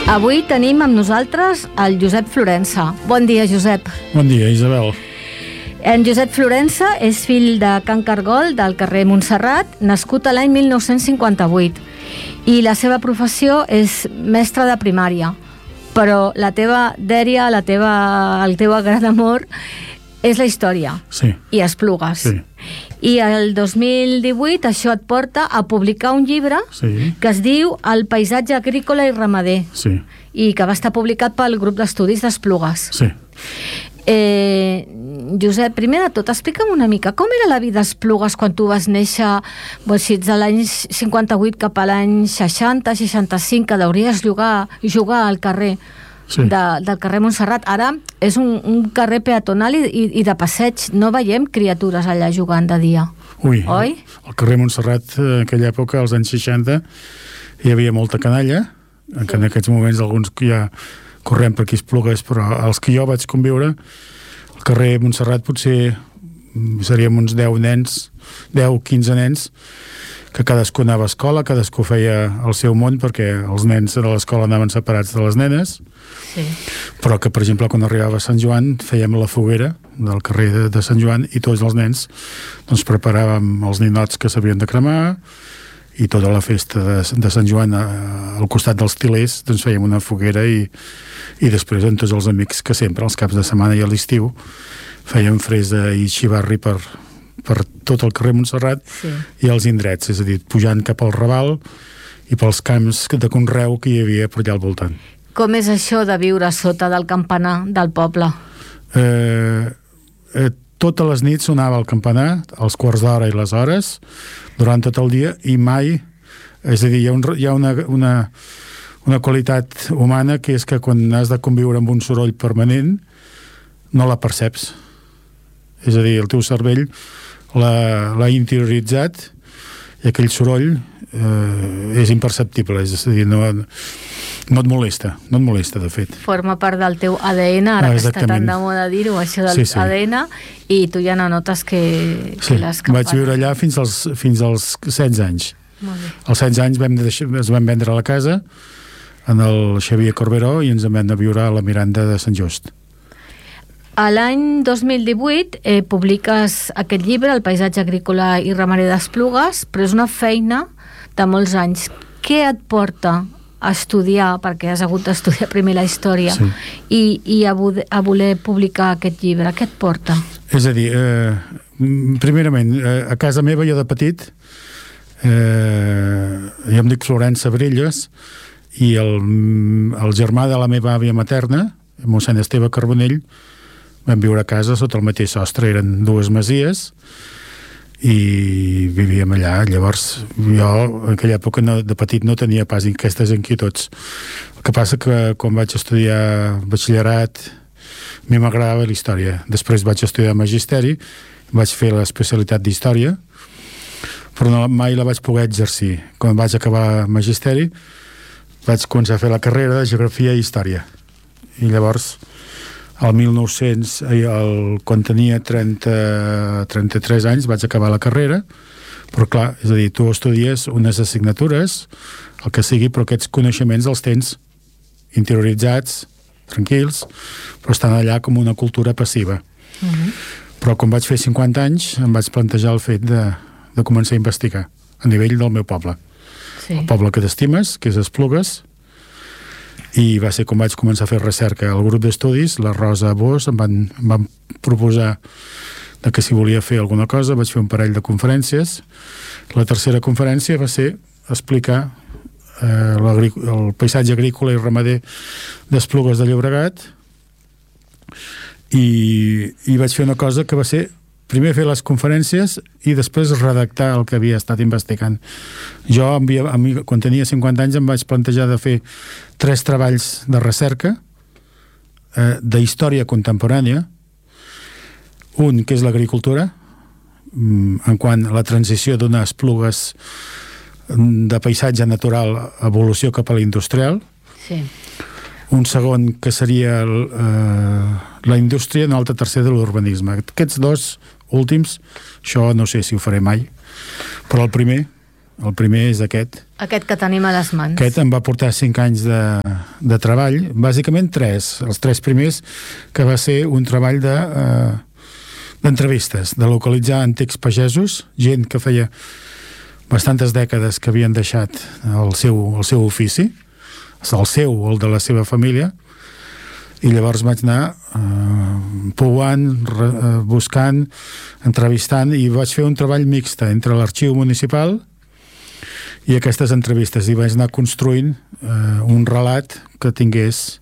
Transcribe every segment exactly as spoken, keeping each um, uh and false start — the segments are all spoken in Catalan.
Avui tenim amb nosaltres el Josep Florensa. Bon dia, Josep. Bon dia, Isabel. En Josep Florensa és fill de Can Cargol, del carrer Montserrat, nascut a l'any mil nou-cents cinquanta-vuit. I la seva professió és mestre de primària. Però la teva dèria, la teva, el teu gran amor és la història. Sí. I Esplugues. Sí. I el dos mil divuit això et porta a publicar un llibre Sí. que es diu El paisatge agrícola i ramader. Sí. I que va estar publicat pel grup d'estudis d'Esplugues. Sí. Eh, Josep, primer de tot, explica'm una mica com era la vida a Esplugues quan tu vas néixer, doncs, si ets de l'any cinquanta-vuit cap a l'any seixanta, seixanta-cinc, que deuries jugar, jugar al carrer Sí. de, del carrer Montserrat. Ara és un, un carrer peatonal i, i, i de passeig. No veiem criatures allà jugant de dia. Ui, Oi? al carrer Montserrat, en aquella època, als anys seixanta, hi havia molta canalla, sí. que en aquests moments alguns ja correm per aquí Esplugues, però els que jo vaig conviure, al carrer Montserrat potser seríem uns deu nens, deu, quinze nens, que cadascú anava a escola, cadascú feia el seu món, perquè els nens de l'escola anaven separats de les nenes, Sí. però que, per exemple, quan arribava a Sant Joan fèiem la foguera del carrer de, de Sant Joan i tots els nens doncs preparàvem els ninots que s'havien de cremar i tota la festa de, de Sant Joan a, al costat dels tilers doncs fèiem una foguera i, i després amb tots els amics que sempre els caps de setmana i a l'estiu fèiem fresa i xivarri per, per tot el carrer Montserrat Sí. i els indrets, és a dir, pujant cap al Raval i pels camps de conreu que hi havia per allà al voltant. Com és això de viure sota del campanar del poble? Eh, eh, totes les nits sonava el campanar, els quarts d'hora i les hores, durant tot el dia, i mai, és a dir, hi ha, un, hi ha una, una, una qualitat humana que és que quan has de conviure amb un soroll permanent no la perceps. És a dir, el teu cervell l'ha interioritzat i aquell soroll eh, és imperceptible, és a dir, no, no et molesta, no et molesta, de fet. Forma part del teu A D N, ara Ah, que està exactament. tan de moda dir-ho, això del Sí, sí. A D N, i tu ja no notes que, Sí, que les campanes... vaig viure allà fins als, fins als setze anys. Molt bé. Als setze anys vam deixar, es van vendre la casa en el Xavier Corberó i ens en vam de viure a la Miranda de Sant Just. A l'any dos mil divuit eh, publiques aquest llibre, El paisatge agrícola i ramader d'Esplugues, però és una feina de molts anys. Què et porta a estudiar, perquè has hagut d'estudiar primer la història, Sí. i, i a, a voler publicar aquest llibre? Què et porta? És a dir, eh, primerament, eh, a casa meva, jo de petit, eh, jo em dic Florensa Brelles, i el, el germà de la meva àvia materna, mossèn Esteve Carbonell, vam viure a casa sota el mateix sostre, eren dues masies, i vivíem allà. Llavors jo en aquella època no, de petit no tenia pas aquestes inquietuds. El que passa que quan vaig estudiar batxillerat a mi m'agradava la història. Després vaig estudiar magisteri, vaig fer l'especialitat d'història, però no, mai la vaig poder exercir. Quan vaig acabar magisteri vaig començar a fer la carrera de geografia i història, i llavors el mil nou-cents, el, quan tenia trenta, trenta-tres anys, vaig acabar la carrera, però clar, és a dir, tu estudies unes assignatures, el que sigui, però aquests coneixements els tens interioritzats, tranquils, però estan allà com una cultura passiva. Uh-huh. Però quan vaig fer cinquanta anys, em vaig plantejar el fet de, de començar a investigar a nivell del meu poble. Sí. El poble que t'estimes, que és Esplugues, i va ser com vaig començar a fer recerca al grup d'estudis. La Rosa Bosch em van, em van proposar de que si volia fer alguna cosa, vaig fer un parell de conferències. La tercera conferència va ser explicar eh, el paisatge agrícola i ramader d'Esplugues de Llobregat, i, i vaig fer una cosa que va ser primer fer les conferències i després redactar el que havia estat investigant. Jo, a mi, quan tenia cinquanta anys, em vaig plantejar de fer tres treballs de recerca eh, de història contemporània. Un, que és l'agricultura, en quant a la transició d'unes Esplugues de paisatge natural a evolució cap a l'industrial. Sí. Un segon, que seria el, eh, la indústria, i un altre tercer de l'urbanisme. Aquests dos últims, això no sé si ho faré mai, però el primer, el primer és aquest. Aquest que tenim a les mans. Aquest em va portar cinc anys de, de treball, bàsicament tres. Els tres primers, que va ser un treball de, eh, d'entrevistes, de localitzar antics pagesos, gent que feia bastantes dècades que havien deixat el seu, el seu ofici, el seu o el de la seva família, i llavors vaig anar eh, pouant, re, eh, buscant, entrevistant, i vaig fer un treball mixte entre l'arxiu municipal i aquestes entrevistes, i vaig anar construint eh, un relat que tingués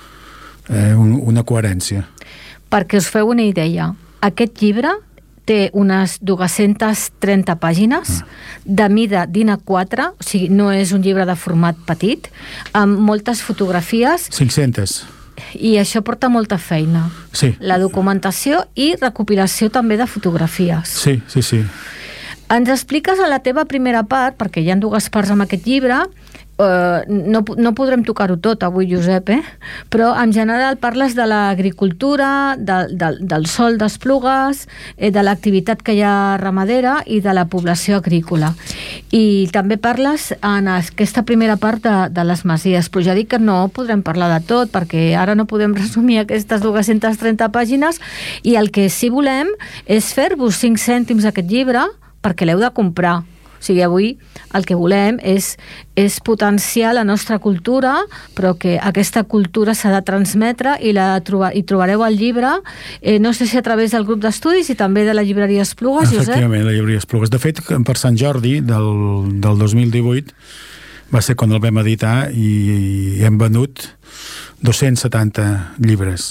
eh, un, una coherència. Perquè us feu una idea, aquest llibre té unes dues-centes trenta pàgines, ah. de mida D I N A quatre, o sigui, no és un llibre de format petit, amb moltes fotografies. cinc-centes. I això porta molta feina. Sí. La documentació i recopilació també de fotografies. Sí, sí, sí. Ens expliques a la teva primera part, perquè hi ha dues parts amb aquest llibre, Uh, no, no podrem tocar-ho tot avui, Josep, eh? Però en general parles de l'agricultura, de, de, del sol d'Esplugues, eh, de l'activitat que hi ha ramadera i de la població agrícola. I també parles en aquesta primera part de, de les masies, però ja dic que no podrem parlar de tot, perquè ara no podem resumir aquestes dues-centes trenta pàgines, i el que sí volem és fer-vos cinc cèntims aquest llibre perquè l'heu de comprar. O sigui, avui el que volem és, és potenciar la nostra cultura, però que aquesta cultura s'ha de transmetre, i la troba, i trobareu el llibre, eh, no sé si a través del grup d'estudis i també de la llibreria Esplugues, Josep? Efectivament, la llibreria Esplugues. De fet, per Sant Jordi del, del dos mil divuit va ser quan el vam editar, i, i hem venut dos-cents setanta llibres.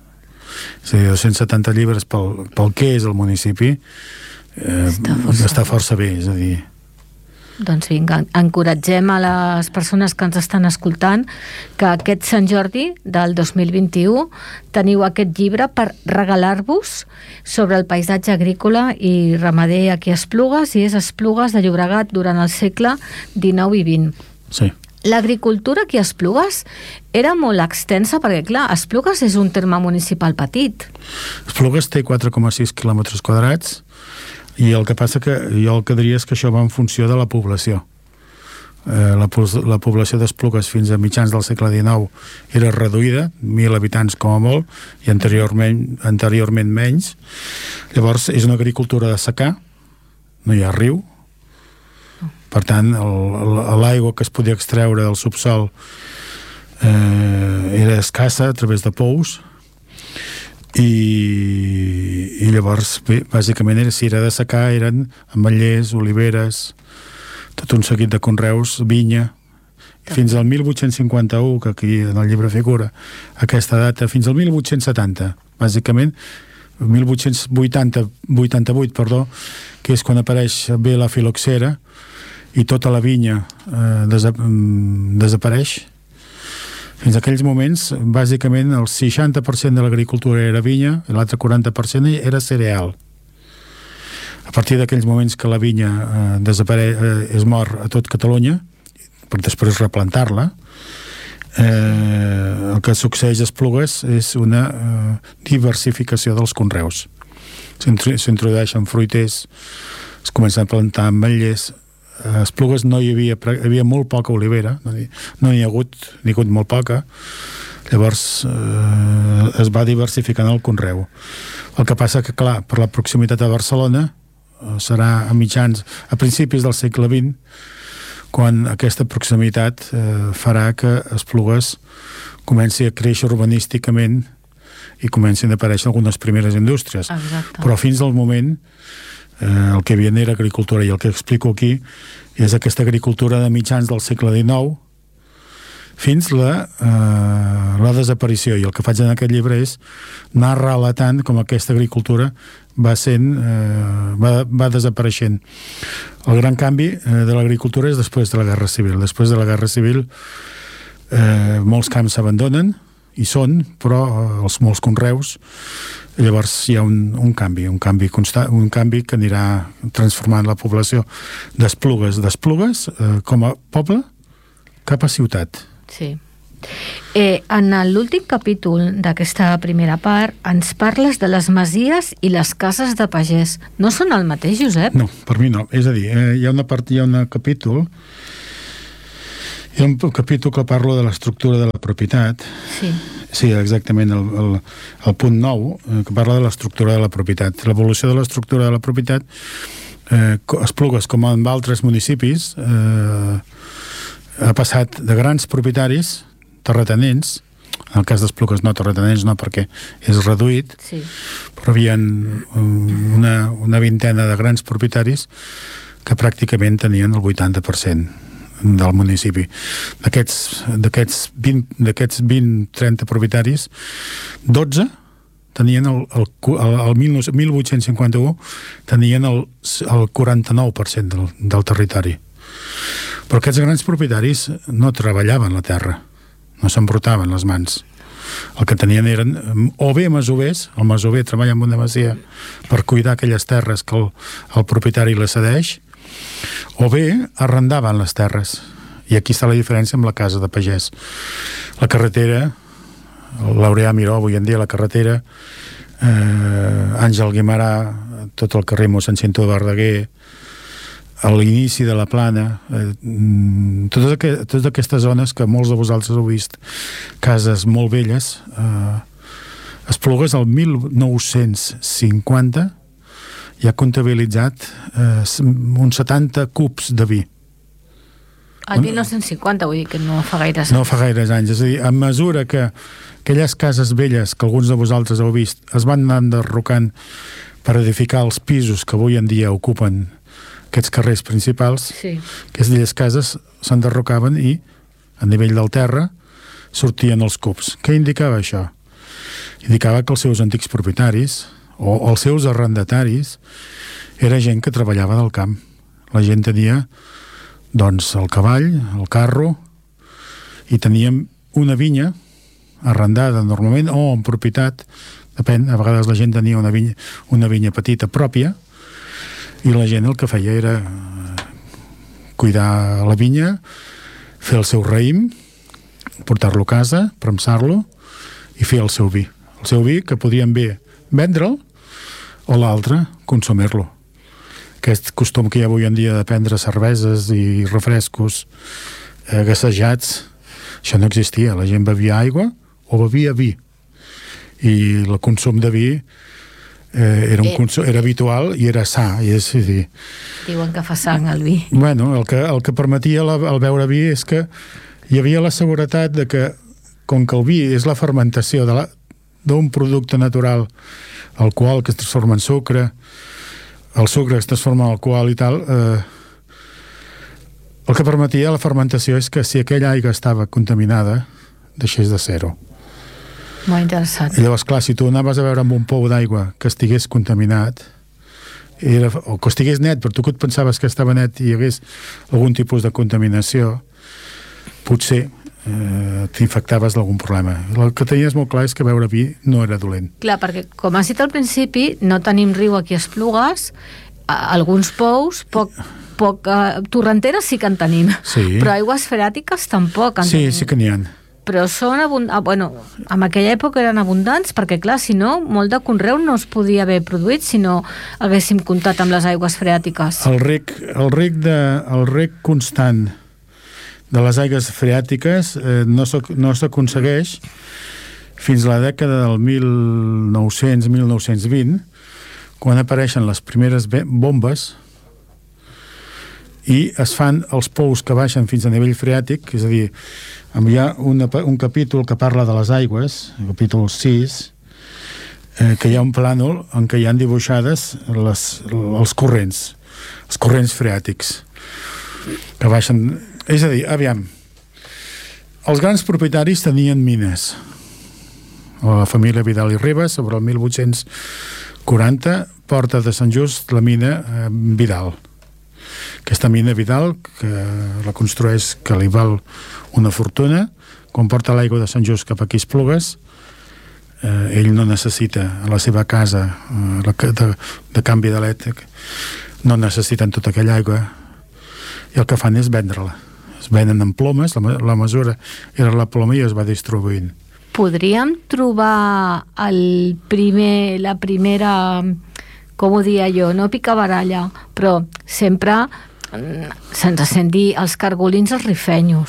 És a dir, dos-cents setanta llibres pel, pel que és el municipi, eh, està, força està força bé, és a dir... Doncs vinga, encoratgem a les persones que ens estan escoltant que aquest Sant Jordi del dos mil vint-i-u teniu aquest llibre per regalar-vos sobre el paisatge agrícola i ramader aquí a Esplugues, i és Esplugues de Llobregat durant el segle dinou i vint. Sí. L'agricultura aquí a Esplugues era molt extensa, perquè clar, Esplugues és un terme municipal petit. Esplugues té quatre coma sis quilòmetres quadrats, i el que passa que jo el que diria és que això va en funció de la població. Eh, la, la població d'Esplugues fins a mitjans del segle dinou era reduïda, mil habitants com a molt, i anteriorment, anteriorment menys. Llavors és una agricultura de secà, no hi ha riu, per tant l'aigua que es podia extreure del subsol eh, era escassa a través de pous, i, i llavors bé, bàsicament era, si era de secà eren ametllers, oliveres, tot un seguit de conreus, vinya, fins al mil vuit-cents cinquanta-u, que aquí en el llibre figura aquesta data, fins al mil vuit-cents setanta, bàsicament mil vuit-cents vuitanta-vuit, perdó, que és quan apareix bé la filoxera i tota la vinya eh, desa desapareix. Fins a aquells moments, bàsicament, el seixanta per cent de l'agricultura era vinya i l'altre quaranta per cent era cereal. A partir d'aquells moments que la vinya eh, desapareix, eh, es mor a tot Catalunya, per després replantar-la, eh, el que succeeix a Esplugues és una eh, diversificació dels conreus. S'introdueixen fruiters, es comencen a plantar ametllers. A Esplugues no hi havia, hi havia molt poca olivera, no hi, no hi ha hagut, n'hi ha hagut molt poca, llavors eh, es va diversificant el conreu. El que passa que, clar, per la proximitat a Barcelona, eh, serà a mitjans, a principis del segle vint, quan aquesta proximitat eh, farà que Esplugues comenci a créixer urbanísticament i comencin a aparèixer algunes primeres indústries. Exacte. Però fins al moment Eh, el que havia era agricultura, i el que explico aquí és aquesta agricultura de mitjans del segle dinou fins la, eh, la desaparició, i el que faig en aquest llibre és anar relatant com aquesta agricultura va sent eh, va, va desapareixent. El gran canvi eh, de l'agricultura és després de la Guerra Civil. Després de la Guerra Civil eh, molts camps s'abandonen, i són, però els molts conreus, llavors hi ha un, un canvi, un canvi constant, un canvi que anirà transformant la població d'Esplugues, d'Esplugues eh, com a poble cap a ciutat. Sí. Eh, en l'últim capítol d'aquesta primera part ens parles de les masies i les cases de pagès. No són el mateix, Josep? No, per mi no. És a dir, eh, hi ha una part, hi ha un capítol Hi ha un capítol que parlo de l'estructura de la propietat. Sí. Sí, exactament, el, el, el punt nou, que parla de l'estructura de la propietat. L'evolució de l'estructura de la propietat, eh, Esplugues, com en altres municipis, eh, ha passat de grans propietaris, terratinents, en el cas d'Esplugues no, terratinents no, perquè és reduït, sí. Però hi ha una, una vintena de grans propietaris que pràcticament tenien el vuitanta per cent del municipi. D'aquests d'aquests vint, d'aquests vint trenta propietaris, dotze tenien el, el, el, el mil vuit-cents cinquanta-u tenien el, el quaranta-nou per cent del, del territori. Però aquests grans propietaris no treballaven la terra, no s'embrotaven les mans. El que tenien eren o bé masovers, el masover treballa en una masia per cuidar aquelles terres que el, el propietari les cedeix, o bé arrendaven les terres. I aquí està la diferència amb la casa de pagès. La carretera, l'Aureà Miró, avui en dia la carretera, eh, Àngel Guimarà, tot el carrer mossèn Cinto de Verdaguer, a l'inici de la Plana, eh, totes, aqu totes aquestes zones que molts de vosaltres heu vist, cases molt velles, eh, Esplugues el mil nou-cents cinquanta i ha comptabilitzat eh, uns setanta cubs de vi. El mil nou-cents cinquanta, vull dir que no fa gaires anys. No fa gaires anys. És a dir, a mesura que aquelles cases velles que alguns de vosaltres heu vist es van anar enderrocant per edificar els pisos que avui en dia ocupen aquests carrers principals, sí. Aquestes cases s'enderrocaven i a nivell del terra sortien els cubs. Què indicava això? Indicava que els seus antics propietaris o els seus arrendataris era gent que treballava del camp. La gent tenia doncs el cavall, el carro, i teníem una vinya arrendada normalment o en propietat, depèn, a vegades la gent tenia una vinya, una vinya petita pròpia i la gent el que feia era cuidar la vinya, fer el seu raïm, portar-lo a casa, premsar-lo i fer el seu vi. El seu vi que podien bé vendre'l o l'altre, consumir-lo. Aquest costum que hi ha avui en dia de prendre cerveses i refrescos eh, gassejats, això no existia. La gent bevia aigua o bevia vi. I el consum de vi eh, era, un eh, consum, era habitual i era sa. I és, és dir, diuen que fa sang el vi. Bueno, el que, el que permetia la, el beure vi és que hi havia la seguretat de que, com que el vi és la fermentació de la, d'un producte natural, alcohol que es transforma en sucre, el sucre es transforma en alcohol i tal, eh, el que permetia la fermentació és que si aquella aigua estava contaminada, deixés de ser-ho. Molt interessant. I llavors, clar, si tu anaves a veure amb un pou d'aigua que estigués contaminat, era, o que estigués net, però tu que et pensaves que estava net i hi hagués algun tipus de contaminació, potser eh, t'infectaves d'algun problema. El que tenies molt clar és que beure vi no era dolent. Clar, perquè com has dit al principi, no tenim riu aquí a Esplugues, alguns pous, poc, poc uh, torrenteres sí que en tenim, sí. Però aigües freàtiques tampoc en sí, tenim. Sí que n'hi ha. Però són abundants, bueno, en aquella època eren abundants, perquè clar, si no, molt de conreu no es podia haver produït si no haguéssim comptat amb les aigües freàtiques. El rec, el rec, de, el rec constant de les aigües freàtiques eh, no s'aconsegueix fins a la dècada del mil nou-cents a mil nou-cents vint, quan apareixen les primeres bombes i es fan els pous que baixen fins a nivell freàtic, és a dir, hi ha una, un capítol que parla de les aigües, el capítol sis, eh, que hi ha un plànol en què hi han dibuixades les, els corrents, els corrents freàtics, que baixen. És a dir, aviam, els grans propietaris tenien mines. La família Vidal i Ribas, sobre el mil vuit-cents quaranta, porta de Sant Just la mina eh, Vidal. Aquesta mina Vidal, que la construeix, que li val una fortuna, quan porta l'aigua de Sant Just cap aquí a Esplugues, eh, ell no necessita a la seva casa eh, de, de canvi d'elèctric, no necessiten tota aquella aigua, i el que fan és vendre-la. Es venen en plomes, la, la mesura era la ploma i es va distribuint. Podríem trobar el primer, la primera, com ho dia jo, no picabaralla, però sempre se'ns sent dir els cargolins als rifenyos.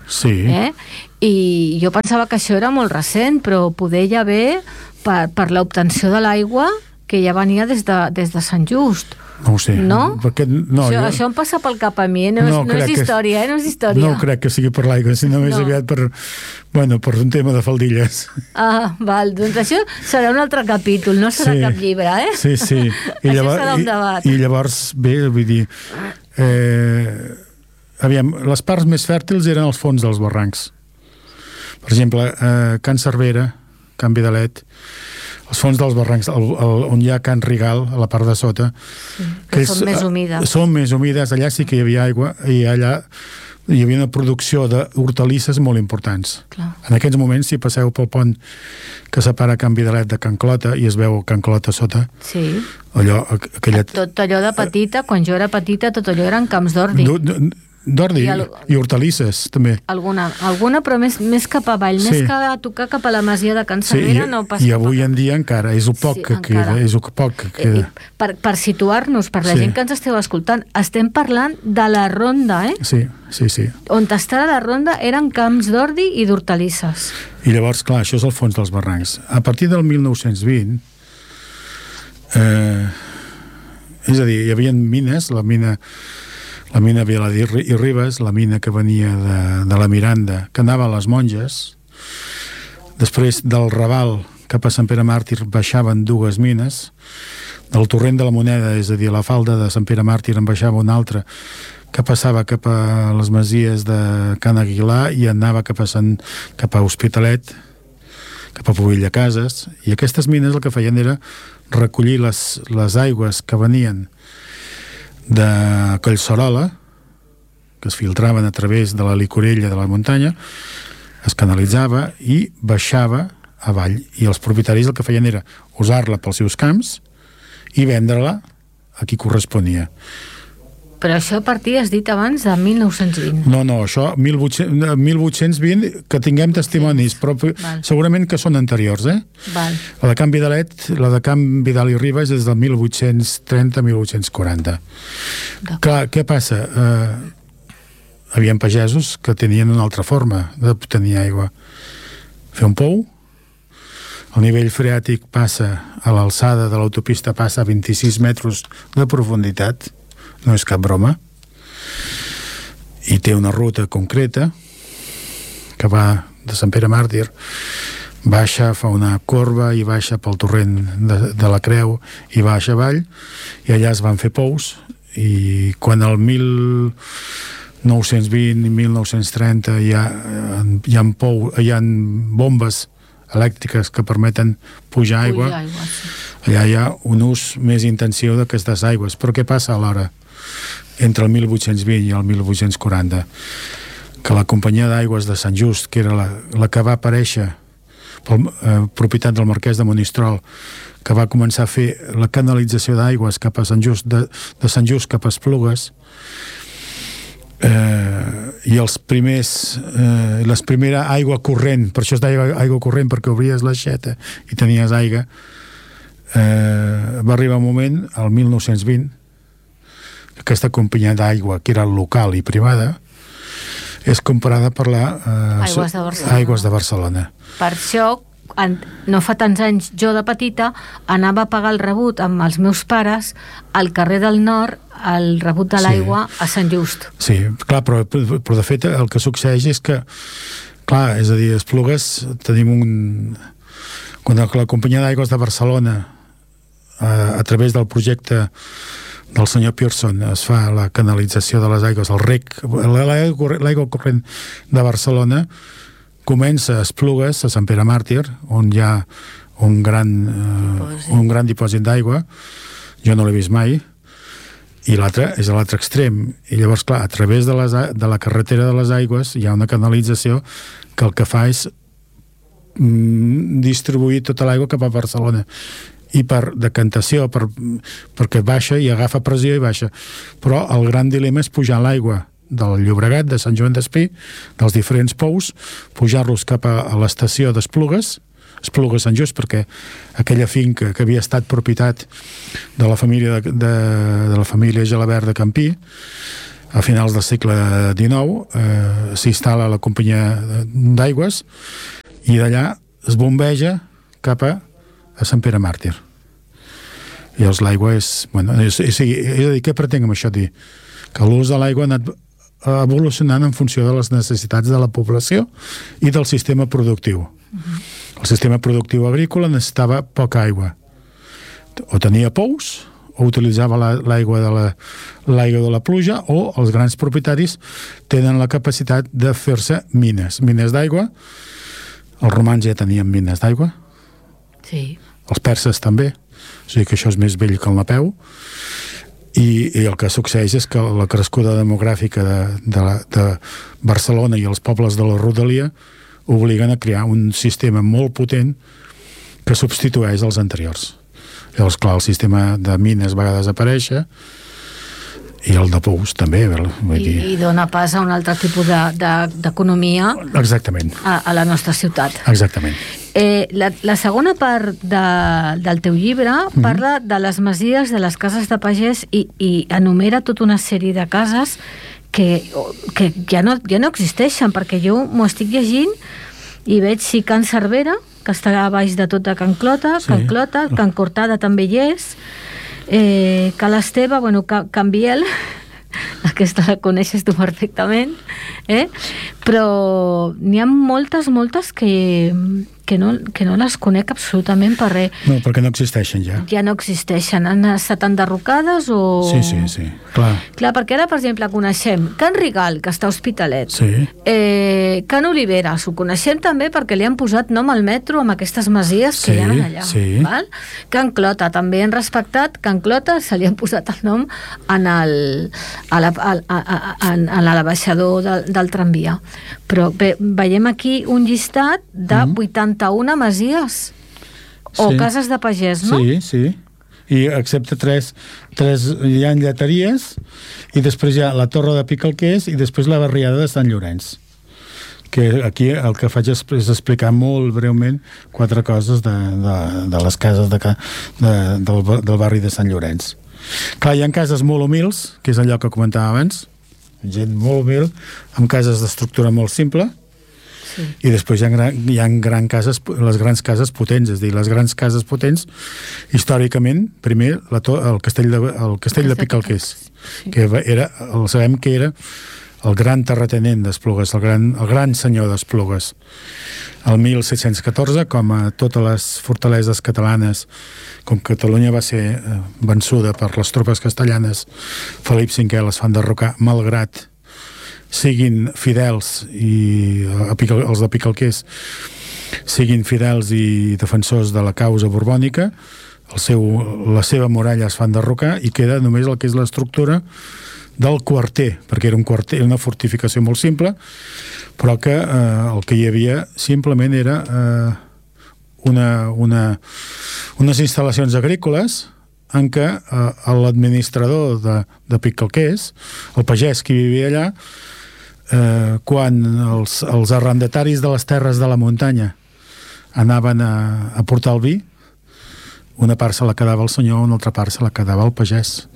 Sí. Eh? I jo pensava que això era molt recent, però poder ja ve per, per l'obtenció de l'aigua que ja venia des de, des de Sant Just. No ho sé. No? Perquè, no això, jo... això em passa pel cap a mi, eh? no, no, és, no és història, eh? no és història. No crec que sigui per l'aigua, sinó més no. aviat per, bueno, per un tema de faldilles. Ah, val, doncs això serà un altre capítol, no serà sí. cap llibre, eh? Sí, sí. I això llavors, serà un debat. I, I llavors, bé, vull dir, eh, aviam, les parts més fèrtils eren els fons dels barrancs. Per exemple, eh, Can Cervera, Can Vidalet, els fons dels barrancs, el, el, on hi ha Can Rigal, a la part de sota, sí, que, que són és, més humides. Són més humides, allà sí que hi havia aigua, i allà hi havia una producció d'hortalisses molt importants. Clar. En aquests moments, si passeu pel pont que separa Can Vidalet de Can Clota, i es veu Can Clota sota, sí. allò, aquella... Tot allò de petita, quan jo era petita, tot allò eren camps d'ordi. D'ordi i, el... i hortalisses, també. Alguna, alguna però més, més cap avall, sí. més que a tocar cap a la masia de Can Cervera, sí, no passa. I avui en dia encara és el poc sí, que encara. queda. És el poc que queda. I, per, per situar-nos, per la sí. gent que ens esteu escoltant, estem parlant de la Ronda, eh? Sí, sí, sí. On està la Ronda eren camps d'ordi i d'hortalisses. I llavors, clar, això és el fons dels barrancs. A partir del mil nou-cents vint, eh, és a dir, hi havia mines, la mina... la mina Viladir i Ribes, la mina que venia de, de la Miranda, que anava a les Monges. Després del Raval cap a Sant Pere Màrtir baixaven dues mines. Del torrent de la Moneda, és a dir, la falda de Sant Pere Màrtir en baixava una altra, que passava cap a les masies de Can Aguilar i anava cap a, Sant, cap a Hospitalet, cap a Pobilla Cases. I aquestes mines el que feien era recollir les, les aigües que venien de Collserola, que es filtraven a través de la licorella de la muntanya, es canalitzava i baixava avall. I els propietaris el que feien era usar-la pels seus camps i vendre-la a qui corresponia. Però això a partir, has dit abans, de mil nou-cents vint. No, no, això, mil vuit-cents vint, que tinguem testimonis, sí. però Val. segurament que són anteriors, eh? Val. La de Can Vidalet, la de Can Vidal i Ribes és del mil vuit-cents trenta a mil vuit-cents quaranta. Clar, què passa? Eh, havien pagesos que tenien una altra forma d'obtenir aigua. Fer un pou, el nivell freàtic passa a l'alçada de l'autopista, passa a vint-i-sis metres de profunditat, no és cap broma, i té una ruta concreta que va de Sant Pere Màrtir, baixa, fa una corba i baixa pel torrent de, de la Creu i baixa avall, i allà es van fer pous, i quan el mil nou-cents vint i mil nou-cents trenta hi ha, hi ha, pou, hi ha bombes elèctriques que permeten pujar aigua, pujar aigua sí. Allà hi ha un ús més intensiu d'aquestes aigües. Però què passa alhora entre el mil vuit-cents vint i el mil vuit-cents quaranta? Que la companyia d'aigües de Sant Just, que era la, la que va aparèixer per eh, propietat del marquès de Monistrol, que va començar a fer la canalització d'aigües cap a Sant Just, de, de Sant Just cap a Esplugues, eh, i els primers eh, les primera aigua corrent, per això es deia aigua corrent, perquè obries l'aixeta i tenies aigua. Eh, va arribar un moment, al mil nou-cents vint, aquesta companyia d'aigua, que era local i privada, és comparada per la eh, Aigües de Barcelona. Aigües de Barcelona. Per això, en, no fa tants anys, jo de petita anava a pagar el rebut amb els meus pares al carrer del Nord, el rebut de l'aigua sí. a Sant Just. Sí, clar, però, però de fet el que succeeix és que, clar, és a dir, a Esplugues tenim un... Quan la companyia d'aigües de Barcelona, a, a través del projecte del senyor Pearson, es fa la canalització de les aigües, el rec, l'aigua corrent de Barcelona, comença a Esplugues, a Sant Pere Màrtir, on hi ha un gran, eh, un gran dipòsit d'aigua. Jo no l'he vist mai, i l'altre és a l'altre extrem. I llavors, clar, a través de, les, de la carretera de les aigües hi ha una canalització que el que fa és mm, distribuir tota l'aigua cap a Barcelona. I per decantació, per, perquè baixa i agafa pressió i baixa. Però el gran dilema és pujar l'aigua del Llobregat, de Sant Joan d'Espí, dels diferents pous, pujar-los cap a, a l'estació d'Esplugues, Esplugues Sant Just, perquè aquella finca que havia estat propietat de la família de, de, de la família Gelabert de Campí, a finals del segle dinou eh, s'instal·la la companyia d'aigües i d'allà es bombeja cap a, a Sant Pere Màrtir. I llavors l'aigua és... Bueno, és, és, és a dir, què pretenc amb això dir? Que l'ús de l'aigua ha anat evolucionant en funció de les necessitats de la població i del sistema productiu. Uh-huh. El sistema productiu agrícola necessitava poca aigua. O tenia pous, o utilitzava la, l'aigua de la, l'aigua de la pluja, o els grans propietaris tenen la capacitat de fer-se mines. Mines d'aigua. Els romans ja tenien mines d'aigua. Sí. Els perses també. O sigui que això és més vell que el Napeu. I, i el que succeeix és que la crescuda demogràfica de, de, la, de Barcelona i els pobles de la rodalia obliguen a crear un sistema molt potent que substitueix els anteriors. Llavors, clar, el sistema de mines va desaparèixer i el de pous també. Vull dir... I, I dona pas a un altre tipus de, de, d'economia. Exactament. A, a la nostra ciutat. Exactament. Eh, la, la segona part de, del teu llibre mm-hmm. parla de les masies, de les cases de pagès i, i enumera tota una sèrie de cases que, que ja, no, ja no existeixen, perquè jo m'ho estic llegint i veig si Can Cervera, que està a baix de tot de Can Clota, sí. Can Clota, Can Cortada també hi és, eh, Cal Esteve, bueno, Can, Can Biel, aquesta la coneixes tu perfectament, eh? Però n'hi ha moltes, moltes que, que, no, que no les conec absolutament per res. No, perquè no existeixen ja. Ja no existeixen. Han estat enderrocades o... Sí, sí, sí, clar. Clar, perquè ara, per exemple, coneixem Can Rigal, que està a Hospitalet. Sí. Eh, Can Oliveres, ho coneixem també perquè li han posat nom al metro amb aquestes masies que sí, hi ha allà. Sí. Val? Can Clota, també han respectat Can Clota, se li han posat el nom en el, a, la, a, a, a, a l'abaixador del, del tramvia. Però bé, veiem aquí un llistat de mm. vuitanta-una masies o sí. cases de pagès, no? Sí, sí. I excepte tres, tres hi ha lleteries i després hi ha la Torre de Picalquers i després la barriada de Sant Llorenç. Que aquí el que faig és, és explicar molt breument quatre coses de, de, de les cases de, de, del, del barri de Sant Llorenç. Clar, hi ha cases molt humils, que és allò que comentava abans, gent molt humil, amb cases d'estructura molt simple, sí. I després hi ha, gran, hi ha gran cases, les grans cases potents, és a dir, les grans cases potents, històricament, primer, la to, el castell de, el castell de Picalquers, sí. Que era, el sabem que era el gran terratenent d'Esplugues, el gran, el gran senyor d'Esplugues. El mil set-cents catorze, com a totes les fortaleses catalanes, com Catalunya va ser eh, vençuda per les tropes castellanes, Felip cinquè les fan derrocar, malgrat siguin fidels i a Pical, els de Picalquers siguin fidels i defensors de la causa borbònica, el seu, la seva muralla es fan derrocar i queda només el que és l'estructura del quarter, perquè era un quarter, una fortificació molt simple, però que eh, el que hi havia simplement era eh, una, una, unes instal·lacions agrícoles en què eh, l'administrador de, de Picalquers, el pagès que vivia allà, eh, quan els, els arrendataris de les terres de la muntanya anaven a, a portar el vi, una part se la quedava el senyor, una altra part se la quedava el pagès.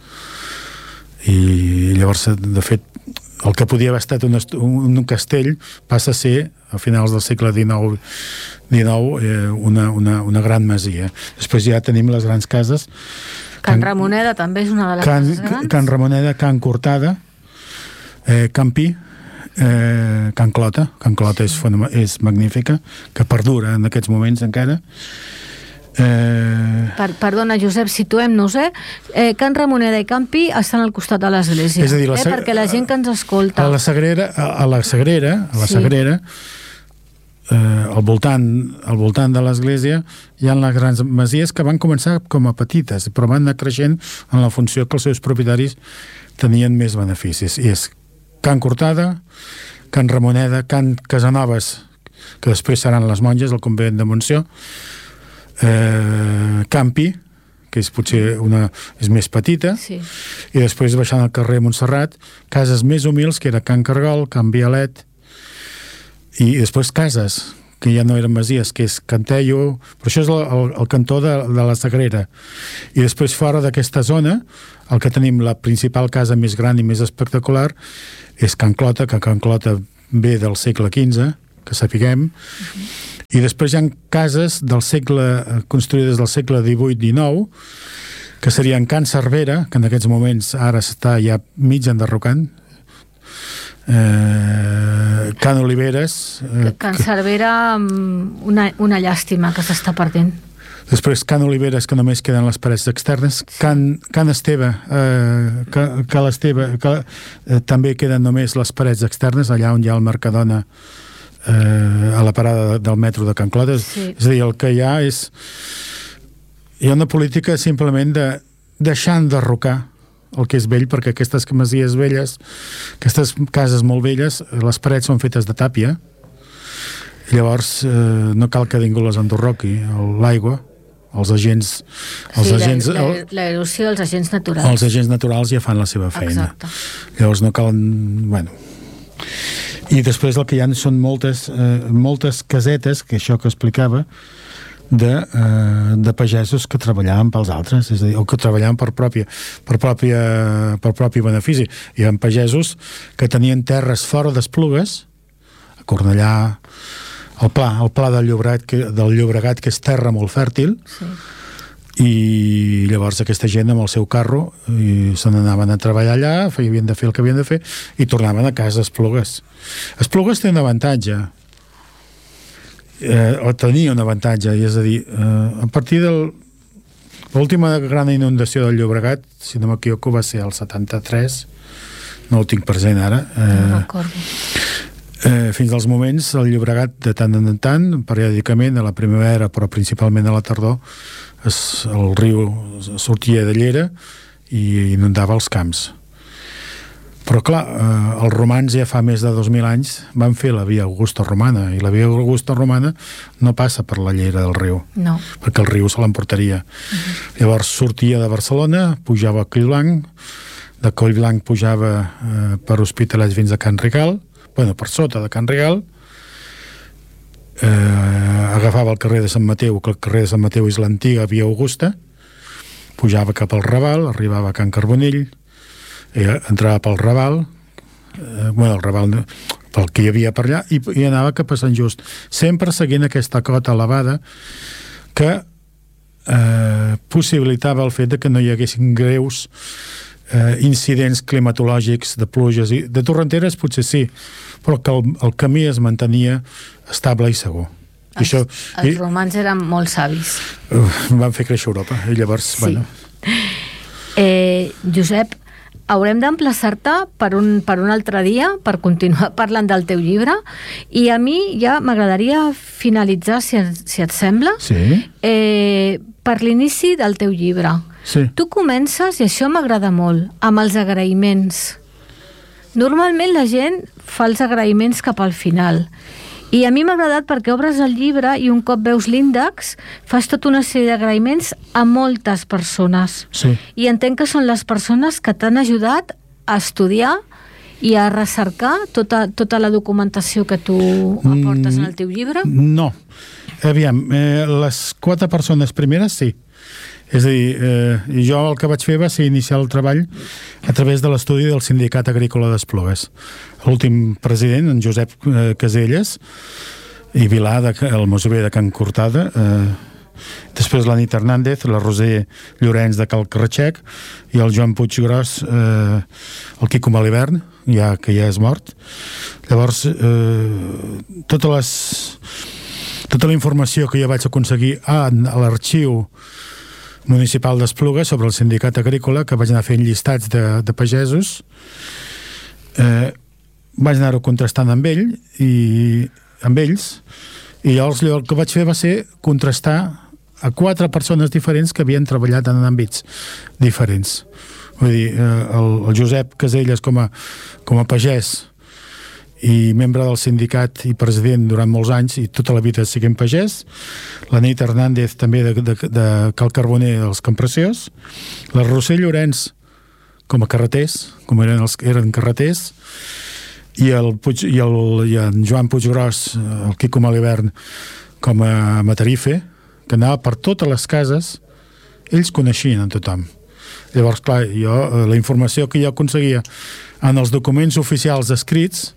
I llavors, de fet, el que podia haver estat un, un, un castell passa a ser, a finals del segle dinou, dinou eh, una, una, una gran masia. Després ja tenim les grans cases. Can, Can Ramoneda també és una de les Can, cases grans. Can Ramoneda, Can Cortada, eh, Can Pi, eh, Can Clota. Can Clota sí. és, és magnífica, que perdura en aquests moments encara. Eh... Per, perdona, Josep, situem-nos, eh? eh? Can Ramoneda i Can Pi estan al costat de l'església, és a dir, la eh? seg... perquè la gent que ens escolta... A la Sagrera, a la Sagrera, a la sí. Sagrera eh, al, voltant, al voltant de l'església hi ha les grans masies que van començar com a petites, però van anar creixent en la funció que els seus propietaris tenien més beneficis. I és Can Cortada, Can Ramoneda, Can Casanovas, que després seran les monges, el convent de Montsió, Eh, Campi, que és potser una, és més petita, sí. I després baixant al carrer Montserrat, cases més humils, que era Can Cargol, Can Vialet, i després cases que ja no eren masies, que és Cantello, però això és el, el, el cantó de, de la Sagrera. I després fora d'aquesta zona, el que tenim, la principal casa més gran i més espectacular és Can Clota, que Can Clota ve del segle quinze, que sapiguem, uh-huh. I després hi ha cases del segle, construïdes del segle divuit dinou, que serien Can Cervera, que en aquests moments ara s'està ja mig enderrocant, eh, Can Oliveres... Eh, Can Cervera, una, una llàstima que s'està perdent. Després Can Oliveres, que només queden les parets externes. Sí. Can, Can Esteve, eh, Can, Cal Esteve, que, eh, també queden només les parets externes, allà on hi ha el Mercadona, eh, a la parada del metro de Can Clota. Sí. És a dir, el que hi ha és... Hi ha una política simplement de deixar enderrocar el que és vell, perquè aquestes masies velles, aquestes cases molt velles, les parets són fetes de tàpia, i llavors eh, no cal que ningú les enderroqui, l'aigua, els agents... Els sí, agents l'erosió dels agents naturals. Els agents naturals ja fan la seva feina. Exacte. Llavors no cal... Bueno. I després el que hi ha són moltes, eh, moltes casetes, que això que explicava, de, eh, de pagesos que treballaven pels altres, és a dir, o que treballaven per pròpia, per pròpia, per propi benefici. Hi ha pagesos que tenien terres fora d'Esplugues, a Cornellà, el Pla, el Pla del Llobregat, que, del Llobregat, que és terra molt fèrtil, sí. I llavors aquesta gent amb el seu carro i se n'anaven a treballar allà, havien de fer el que havien de fer, i tornaven a casa a Esplugues. Esplugues té un avantatge, Eh, o tenia un avantatge, és a dir, eh, a partir de l'última gran inundació del Llobregat, si no m'equivoco, va ser el setanta-tres, no ho tinc present ara, eh, no recordo. Eh, fins als moments el Llobregat de tant en tant, periòdicament a la primavera però principalment a la tardor, es, el riu sortia de llera i inundava els camps. Però clar, eh, els romans ja fa més de dos mil anys van fer la via Augusta Romana, i la via Augusta Romana no passa per la llera del riu, no. Perquè el riu se l'emportaria. Uh-huh. Llavors sortia de Barcelona, pujava a Collblanc, de Collblanc pujava eh, per Hospitalet fins a Can Rigal, bueno, per sota de Can Rigal, eh, agafava el carrer de Sant Mateu, que el carrer de Sant Mateu és l'antiga via Augusta, pujava cap al Raval, arribava a Can Carbonell, Eh, entrava pel Raval, eh, bueno, el Raval pel que hi havia per allà, i, i anava cap a Sant Just, sempre seguint aquesta cota elevada que eh, possibilitava el fet de que no hi haguessin greus eh, incidents climatològics de pluges i de torrenteres, potser sí, però que el, el camí es mantenia estable i segur. Els, I això, els i, romans eren molt savis. Uh, van fer créixer Europa, i llavors, sí. bueno... Eh, Josep, haurem d'emplaçar-te per un, per un altre dia per continuar parlant del teu llibre, i a mi ja m'agradaria finalitzar, si, si et sembla, sí. eh, per l'inici del teu llibre. Sí. Tu comences, i això m'agrada molt, amb els agraïments. Normalment la gent fa els agraïments cap al final, i a mi m'ha agradat perquè obres el llibre i un cop veus l'índex fas tota una sèrie d'agraïments a moltes persones. Sí. I entenc que són les persones que t'han ajudat a estudiar i a recercar tota, tota la documentació que tu aportes en el teu llibre? No. Aviam, eh, les quatre persones primeres sí. És a dir, eh, jo el que vaig fer va ser iniciar el treball a través de l'estudi del Sindicat Agrícola d'Esplugues. L'últim president, en Josep eh, Caselles i Vilà, de, el masover de Can Cortada, eh, després la Nit Hernández, la Roser Llorenç de Cal Carratxec i el Joan Puiggròs, eh, el Quico Malivern, ja, que ja és mort. Llavors, eh, totes les, tota la informació que jo vaig aconseguir a, a l'arxiu municipal d'Esplugues sobre el sindicat agrícola, que vaig anar fent llistats de, de pagesos, eh, vaig anar-ho contrastant amb ell i amb ells, i llavors el que vaig fer va ser contrastar a quatre persones diferents que havien treballat en àmbits diferents. Vull dir, eh, el, el Josep Caselles com a, com a pagès i membre del sindicat i president durant molts anys i tota la vida siguent pagès, la Nit Hernández també de, de, de Cal Carboner dels Campreciós, la Roser Llorenç com a carreters, com eren, els, eren carreters, i el, Puig, i, el, i en Joan Puiggròs, el Quico Malivern, com a matarife, que anava per totes les cases, ells coneixien a tothom. Llavors, clar, jo, la informació que jo aconseguia en els documents oficials escrits,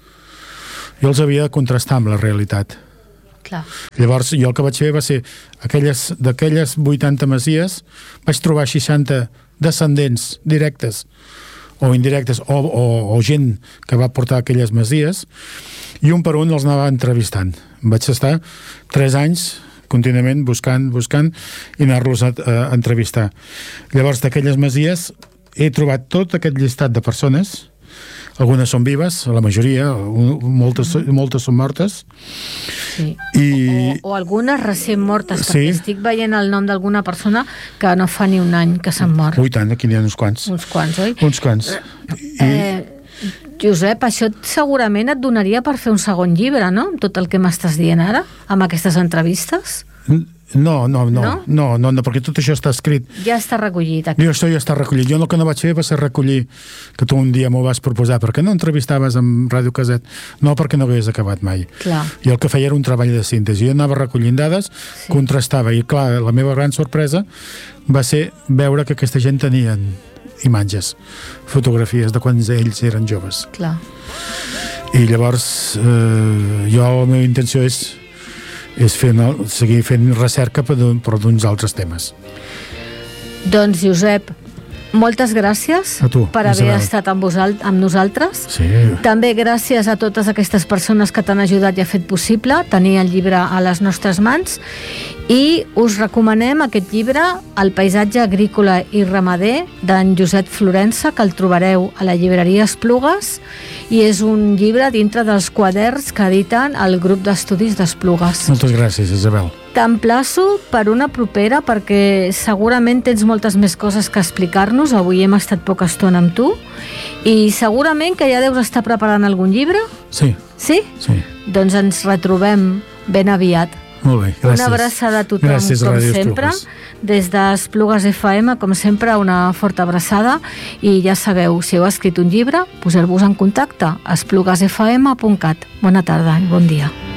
jo els havia de contrastar amb la realitat. Clar. Llavors, jo el que vaig fer va ser aquelles, d'aquelles vuitanta masies, vaig trobar seixanta descendents directes o indirectes, o, o, o gent que va portar aquelles masies, i un per un els anava entrevistant. Vaig estar tres anys contínuament buscant, buscant i anar-los a, a entrevistar. Llavors, d'aquelles masies he trobat tot aquest llistat de persones. Algunes són vives, la majoria, moltes, moltes són mortes. Sí. I... O, o algunes recent mortes, Sí. perquè estic veient el nom d'alguna persona que no fa ni un any que se'n mor. Ui, tant, aquí n'hi ha uns quants. Uns quants, oi? Uns quants. I... Eh, Josep, això segurament et donaria per fer un segon llibre, no? Amb tot el que m'estàs dient ara, amb aquestes entrevistes? No, no, no, No? no, no, no, perquè tot això està escrit. Ja està recollit aquí. Jo això ja està recollit. Jo el que no vaig fer va ser recollir, que tu un dia m'ho vas proposar, per què no entrevistaves amb Ràdio Caset? No, perquè no hagués acabat mai. Clar. I el que feia era un treball de síntesi. Jo anava recollint dades, sí. contrastava, i clar, la meva gran sorpresa va ser veure que aquesta gent tenien imatges, fotografies de quan ells eren joves. Clar. I llavors eh, jo la meva intenció és és fer, no, seguir fent recerca per, per d'uns altres temes. Doncs, Josep, moltes gràcies A tu, per haver Isabel. estat amb, vosal, amb nosaltres. Sí. També gràcies a totes aquestes persones que t'han ajudat i ha fet possible tenir el llibre a les nostres mans, i us recomanem aquest llibre, El paisatge agrícola i ramader, d'en Josep Florensa, que el trobareu a la llibreria Esplugues, i és un llibre dintre dels quaderns que editen el grup d'estudis d'Esplugues. Moltes gràcies, Isabel. T'emplaço per una propera, perquè segurament tens moltes més coses que explicar-nos. Avui hem estat poca estona amb tu i segurament que ja deus estar preparant algun llibre. Sí. Sí? Sí. Doncs ens retrobem ben aviat. Molt bé, gràcies. Una abraçada a tothom, gràcies, com Ràdio sempre. Esplugues. Des d'Esplugues F M, com sempre, una forta abraçada. I ja sabeu, si heu escrit un llibre, poseu-vos en contacte a esplugues f m punt cat. Bona tarda i bon dia.